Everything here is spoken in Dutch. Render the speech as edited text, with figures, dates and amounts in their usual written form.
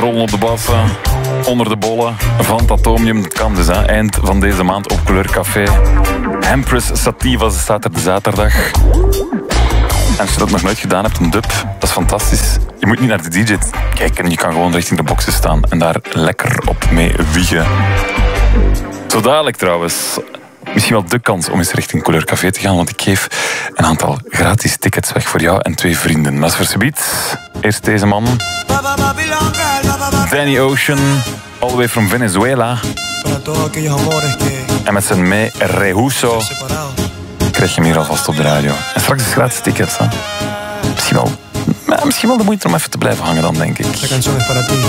rollen op de bassen, onder de bollen van het atomium. Dat kan dus, hè. Eind van deze maand op Couleur Café. Empress Sativa staat er de zaterdag. En als je dat nog nooit gedaan hebt, een dub, dat is fantastisch. Je moet niet naar de DJ kijken, je kan gewoon richting de boxen staan en daar lekker op mee wiegen. Zo dadelijk trouwens, misschien wel de kans om eens richting Couleur Café te gaan, want ik geef een aantal gratis tickets weg voor jou en 2 vrienden. Maar voor subiet, eerst deze man. Danny Ocean, all the way from Venezuela. En met zijn Me Rehuso krijg je hem hier alvast op de radio. En straks is gratis tickets, hè. Misschien wel de moeite om even te blijven hangen dan, denk ik.